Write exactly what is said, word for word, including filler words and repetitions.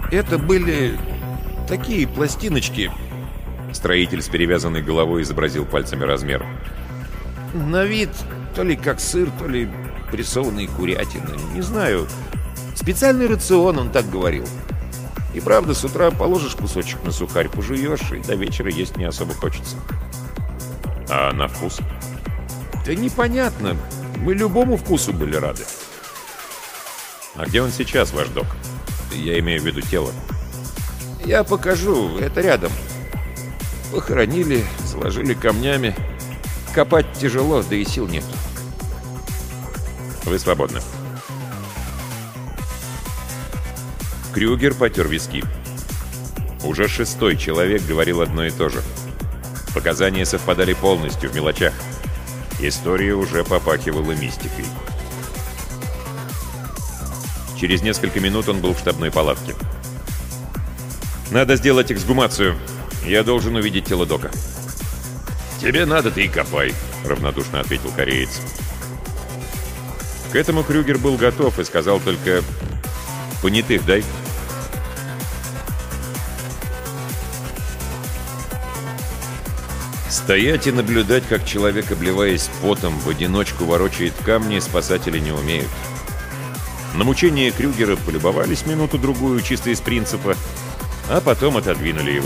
Это были такие пластиночки. Строитель с перевязанной головой изобразил пальцами размер. На вид то ли как сыр, то ли прессованные курятины. Не знаю. Специальный рацион, он так говорил. И правда, с утра положишь кусочек на сухарь, пожуешь, и до вечера есть не особо хочется. А на вкус? Да непонятно. Мы любому вкусу были рады. А где он сейчас, ваш док? Я имею в виду тело. Я покажу, это рядом. Похоронили, сложили камнями. Копать тяжело, да и сил нет. Вы свободны. Крюгер потер виски. Уже шестой человек говорил одно и то же. Показания совпадали полностью в мелочах. История уже попахивала мистикой. Через несколько минут он был в штабной палатке. «Надо сделать эксгумацию. Я должен увидеть тело дока». «Тебе надо, ты и копай», — равнодушно ответил кореец. К этому Крюгер был готов и сказал только: «Понятых дай». Стоять и наблюдать, как человек, обливаясь потом, в одиночку ворочает камни, спасатели не умеют. На мучение Крюгера полюбовались минуту-другую чисто из принципа, а потом отодвинули его.